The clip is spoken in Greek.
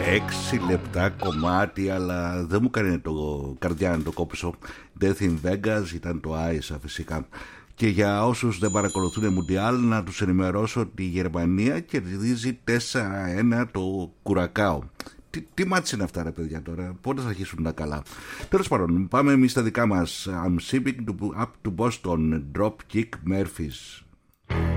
6 λεπτά κομμάτι, αλλά δεν μου κάνει το καρδιά να το κόψω. Death in Vegas ήταν το Άισα φυσικά. Και για όσους δεν παρακολουθούν Μουντιάλ, να τους ενημερώσω ότι η Γερμανία κερδίζει 4-1 το Κουρακάο. Τι μάτς είναι αυτά ρε παιδιά τώρα, πότε θα αρχίσουν τα καλά. Τέλος πάντων, πάμε εμείς στα δικά μας. I'm shipping up to Boston, Dropkick Murphys.